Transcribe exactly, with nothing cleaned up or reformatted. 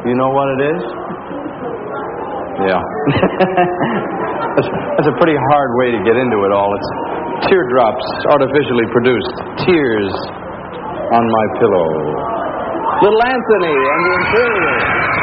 You know what it is? Yeah. that's, that's a pretty hard way to get into it all. It's teardrops artificially produced. Tears on my pillow. Little Anthony and the Imperials.